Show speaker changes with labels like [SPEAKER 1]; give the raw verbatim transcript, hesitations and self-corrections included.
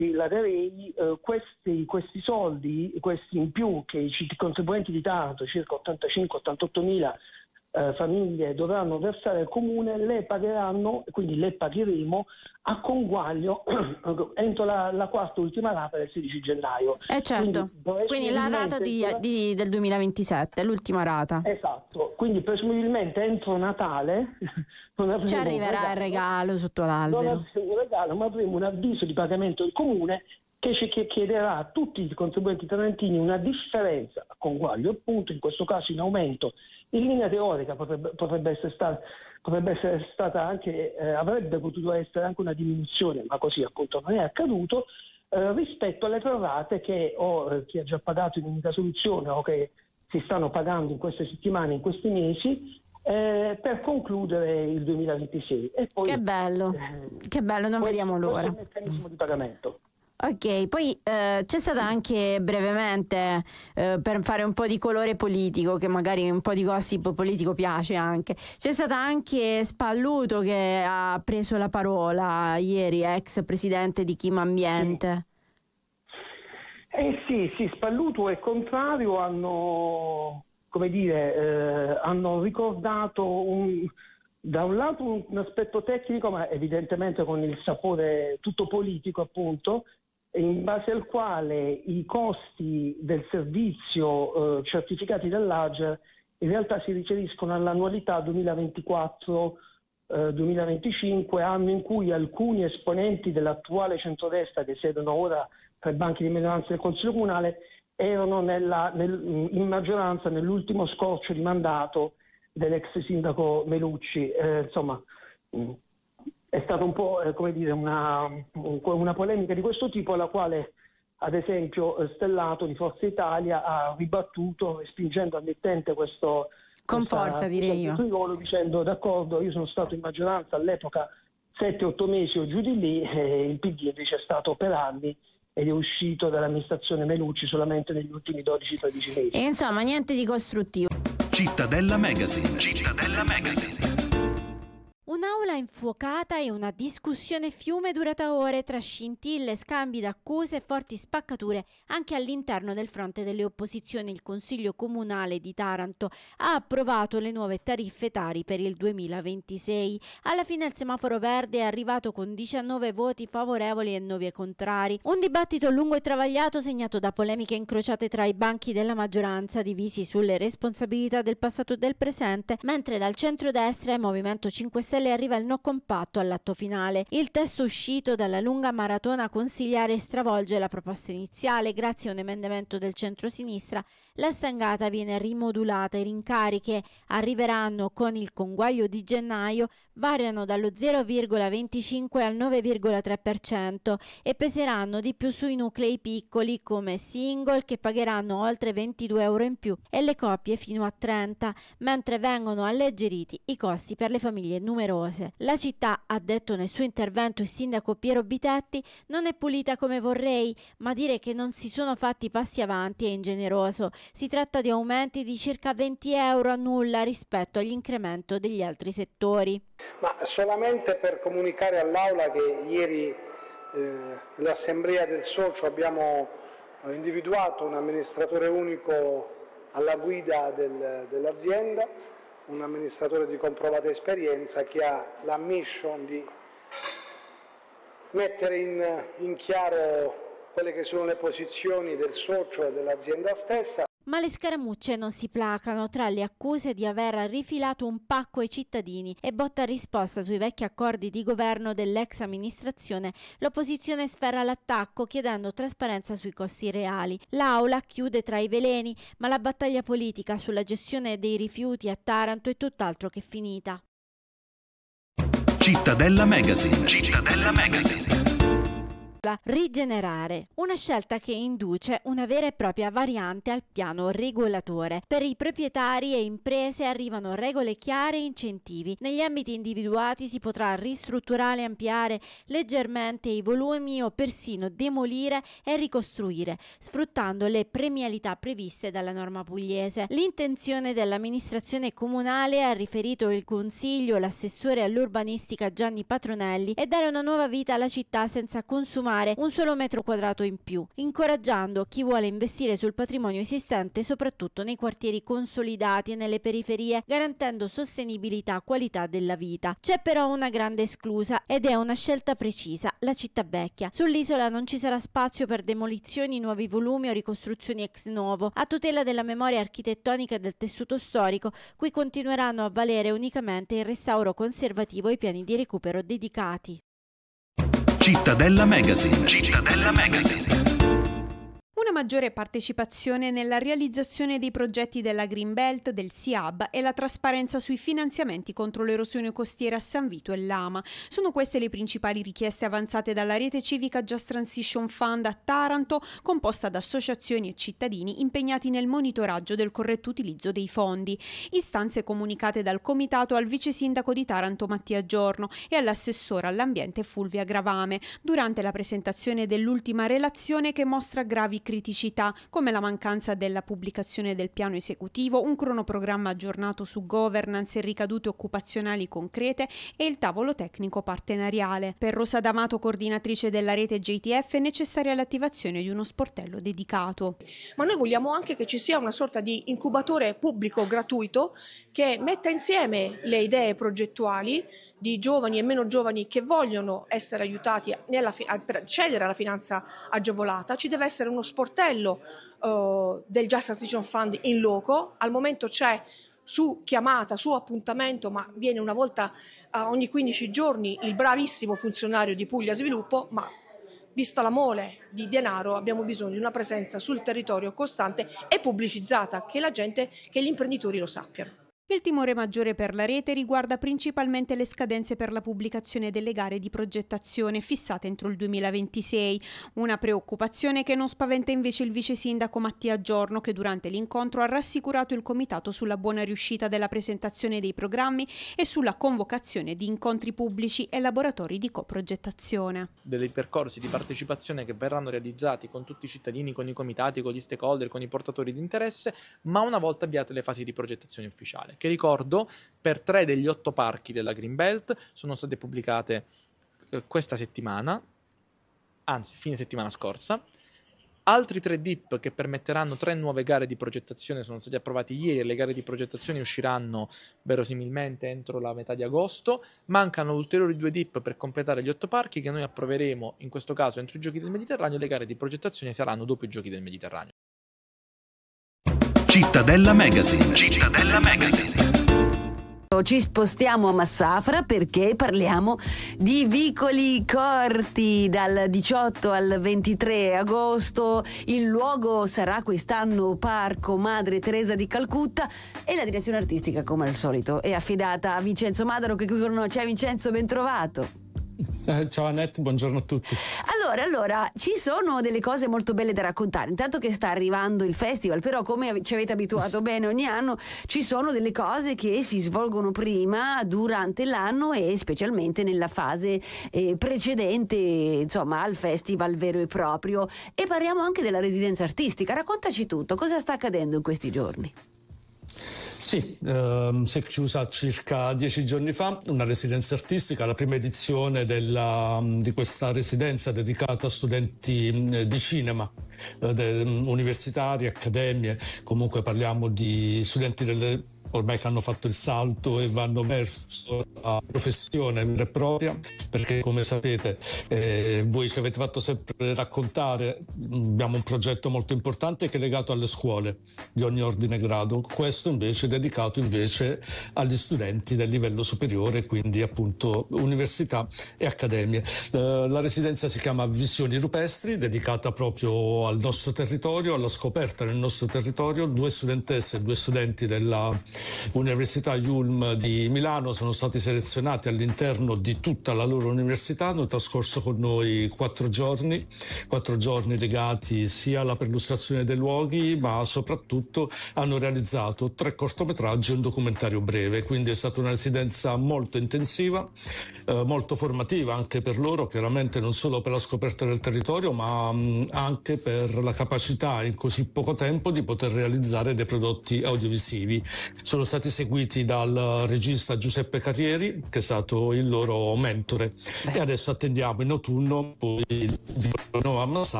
[SPEAKER 1] la Rei, eh, questi, questi soldi, questi in più che i contribuenti di Taranto, circa ottantacinque ottantotto mila eh, famiglie, dovranno versare al comune, le pagheranno, quindi le pagheremo a conguaglio entro la, la quarta ultima rata del sedici gennaio.
[SPEAKER 2] Eh certo, quindi, quindi la rata di, di, del duemilaventisette, l'ultima rata.
[SPEAKER 1] Esatto, quindi presumibilmente entro Natale non
[SPEAKER 2] ci arriverà il regalo sotto l'albero.
[SPEAKER 1] Non avremo un regalo, ma avremo un avviso di pagamento del comune che ci chiederà a tutti i contribuenti tarantini una differenza a conguaglio, appunto in questo caso in aumento. In linea teorica potrebbe, potrebbe essere stata potrebbe essere stata anche eh, avrebbe potuto essere anche una diminuzione, ma così appunto non è accaduto, eh, rispetto alle prorate che o eh, chi ha già pagato in unica soluzione o che si stanno pagando in queste settimane, in questi mesi, eh, per concludere il duemilaventisei. E poi,
[SPEAKER 2] che bello, eh, che bello, non vediamo l'ora.
[SPEAKER 1] Il meccanismo di pagamento.
[SPEAKER 2] Ok, poi eh, c'è stata anche brevemente, eh, per fare un po' di colore politico, che magari un po' di gossip politico piace anche, c'è stata anche Spalluto che ha preso la parola ieri, ex presidente di Kim Ambiente.
[SPEAKER 1] Sì. Eh sì, sì, Spalluto e Contrario hanno, come dire, eh, hanno ricordato un, da un lato un, un aspetto tecnico, ma evidentemente con il sapore tutto politico appunto, in base al quale i costi del servizio eh, certificati dall'A G E R in realtà si riferiscono all'annualità duemilaventiquattro duemilaventicinque, anno in cui alcuni esponenti dell'attuale centrodestra che siedono ora tra i banchi di minoranza del Consiglio Comunale erano nella, nel, in maggioranza nell'ultimo scorcio di mandato dell'ex sindaco Melucci. Eh, insomma, mh. È stata un po' eh, come dire una, una polemica di questo tipo, alla quale ad esempio Stellato di Forza Italia ha ribattuto, spingendo al mittente questo
[SPEAKER 2] con forza, direi io,
[SPEAKER 1] triolo, dicendo d'accordo, io sono stato in maggioranza all'epoca sette otto mesi o giù di lì, e il P D invece è stato per anni ed è uscito dall'amministrazione Melucci solamente negli ultimi dodici tredici mesi.
[SPEAKER 2] E insomma niente di costruttivo.
[SPEAKER 3] Cittadella Magazine. Cittadella Magazine.
[SPEAKER 2] Un'aula infuocata e una discussione fiume durata ore tra scintille, scambi d'accuse e forti spaccature anche all'interno del fronte delle opposizioni. Il Consiglio Comunale di Taranto ha approvato le nuove tariffe Tari per il duemilaventisei. Alla fine il semaforo verde è arrivato con diciannove voti favorevoli e nove contrari. Un dibattito lungo e travagliato segnato da polemiche incrociate tra i banchi della maggioranza, divisi sulle responsabilità del passato e del presente, mentre dal centrodestra e Movimento cinque Stelle arriva il no compatto all'atto finale. Il testo uscito dalla lunga maratona consigliare stravolge la proposta iniziale. Grazie a un emendamento del centrosinistra, la stangata viene rimodulata. I rincari che arriveranno con il conguaglio di gennaio variano dallo zero virgola venticinque al nove virgola tre per cento e peseranno di più sui nuclei piccoli come single, che pagheranno oltre ventidue euro in più, e le coppie fino a trenta, mentre vengono alleggeriti i costi per le famiglie numerose. La città, ha detto nel suo intervento il sindaco Piero Bitetti, non è pulita come vorrei, ma dire che non si sono fatti passi avanti è ingeneroso. Si tratta di aumenti di circa venti euro a nulla rispetto all'incremento degli altri settori.
[SPEAKER 4] Ma solamente per comunicare all'Aula che ieri eh, nell'Assemblea del Socio abbiamo individuato un amministratore unico alla guida del, dell'azienda, un amministratore di comprovata esperienza che ha la mission di mettere in, in chiaro quelle che sono le posizioni del socio e dell'azienda stessa.
[SPEAKER 2] Ma le scaramucce non si placano. Tra le accuse di aver rifilato un pacco ai cittadini e botta risposta sui vecchi accordi di governo dell'ex amministrazione, l'opposizione sferra l'attacco chiedendo trasparenza sui costi reali. L'Aula chiude tra i veleni, ma la battaglia politica sulla gestione dei rifiuti a Taranto è tutt'altro che finita.
[SPEAKER 3] Cittadella Magazine. Cittadella Magazine.
[SPEAKER 2] Rigenerare, una scelta che induce una vera e propria variante al piano regolatore. Per i proprietari e imprese arrivano regole chiare e incentivi. Negli ambiti individuati si potrà ristrutturare e ampliare leggermente i volumi o persino demolire e ricostruire, sfruttando le premialità previste dalla norma pugliese. L'intenzione dell'amministrazione comunale, ha riferito il Consiglio, l'assessore all'urbanistica Gianni Patronelli, è dare una nuova vita alla città senza consumare consumare un solo metro quadrato in più, incoraggiando chi vuole investire sul patrimonio esistente soprattutto nei quartieri consolidati e nelle periferie, garantendo sostenibilità e qualità della vita. C'è però una grande esclusa ed è una scelta precisa: la città vecchia. Sull'isola non ci sarà spazio per demolizioni, nuovi volumi o ricostruzioni ex novo. A tutela della memoria architettonica e del tessuto storico, qui continueranno a valere unicamente il restauro conservativo e i piani di recupero dedicati.
[SPEAKER 3] Cittadella Magazine. Cittadella Magazine.
[SPEAKER 5] Una maggiore partecipazione nella realizzazione dei progetti della Green Belt, del S I A B e la trasparenza sui finanziamenti contro l'erosione costiera a San Vito e Lama. Sono queste le principali richieste avanzate dalla rete civica Just Transition Fund a Taranto, composta da associazioni e cittadini impegnati nel monitoraggio del corretto utilizzo dei fondi. Istanze comunicate dal comitato al vice sindaco di Taranto Mattia Giorno e all'assessora all'ambiente Fulvia Gravame, durante la presentazione dell'ultima relazione che mostra gravi criticità come la mancanza della pubblicazione del piano esecutivo, un cronoprogramma aggiornato su governance e ricadute occupazionali concrete e il tavolo tecnico partenariale. Per Rosa D'Amato, coordinatrice della rete J T F, è necessaria l'attivazione di uno sportello dedicato.
[SPEAKER 6] Ma noi vogliamo anche che ci sia una sorta di incubatore pubblico gratuito che metta insieme le idee progettuali di giovani e meno giovani che vogliono essere aiutati nella, per accedere alla finanza agevolata. Ci deve essere uno sportello uh, del Just Transition Fund in loco. Al momento c'è su chiamata, su appuntamento, ma viene una volta uh, ogni quindici giorni il bravissimo funzionario di Puglia Sviluppo, ma vista la mole di denaro abbiamo bisogno di una presenza sul territorio costante e pubblicizzata, che la gente, che gli imprenditori lo sappiano.
[SPEAKER 5] Il timore maggiore per la rete riguarda principalmente le scadenze per la pubblicazione delle gare di progettazione fissate entro il duemilaventisei, una preoccupazione che non spaventa invece il vice sindaco Mattia Giorno, che durante l'incontro ha rassicurato il comitato sulla buona riuscita della presentazione dei programmi e sulla convocazione di incontri pubblici e laboratori di coprogettazione.
[SPEAKER 7] Dei percorsi di partecipazione che verranno realizzati con tutti i cittadini, con i comitati, con gli stakeholder, con i portatori di interesse, ma una volta avviate le fasi di progettazione ufficiale, che ricordo per tre degli otto parchi della Green Belt sono state pubblicate eh, questa settimana, anzi fine settimana scorsa. Altri tre D I P che permetteranno tre nuove gare di progettazione sono stati approvati ieri e le gare di progettazione usciranno verosimilmente entro la metà di agosto. Mancano ulteriori due D I P per completare gli otto parchi che noi approveremo in questo caso entro i Giochi del Mediterraneo. Le gare di progettazione saranno dopo i Giochi del Mediterraneo.
[SPEAKER 3] Cittadella Magazine. Cittadella Magazine.
[SPEAKER 8] Ci spostiamo a Massafra perché parliamo di vicoli corti dal diciotto al ventitré agosto. Il luogo sarà quest'anno Parco Madre Teresa di Calcutta e la direzione artistica, come al solito, è affidata a Vincenzo Madaro, che qui con noi c'è. Vincenzo, ben trovato.
[SPEAKER 9] Eh, ciao Annette, buongiorno a tutti.
[SPEAKER 8] Allora, allora, ci sono delle cose molto belle da raccontare. Intanto che sta arrivando il festival, però come ci avete abituato bene ogni anno, ci sono delle cose che si svolgono prima, durante l'anno e specialmente nella fase eh, precedente, insomma, al festival vero e proprio. E parliamo anche della residenza artistica. Raccontaci tutto, cosa sta accadendo in questi giorni?
[SPEAKER 9] Sì, ehm, si è chiusa circa dieci giorni fa una residenza artistica, la prima edizione della, di questa residenza dedicata a studenti eh, di cinema, eh, de, universitari, accademie, comunque parliamo di studenti delle ormai che hanno fatto il salto e vanno verso la professione vera e propria, perché come sapete eh, voi ci avete fatto sempre raccontare, abbiamo un progetto molto importante che è legato alle scuole di ogni ordine e grado, questo invece è dedicato invece agli studenti del livello superiore, quindi appunto università e accademie. Eh, la residenza si chiama Visioni Rupestri, dedicata proprio al nostro territorio, alla scoperta nel nostro territorio. Due studentesse e due studenti della Università Yulm di Milano sono stati selezionati all'interno di tutta la loro università, hanno trascorso con noi quattro giorni, quattro giorni legati sia alla perlustrazione dei luoghi, ma soprattutto hanno realizzato tre cortometraggi e un documentario breve, quindi è stata una residenza molto intensiva, eh, molto formativa anche per loro, chiaramente non solo per la scoperta del territorio, ma mh, anche per la capacità in così poco tempo di poter realizzare dei prodotti audiovisivi. sono stati seguiti dal regista Giuseppe Carrieri, che è stato il loro mentore. Beh. E adesso attendiamo in autunno poi il Noam Massaro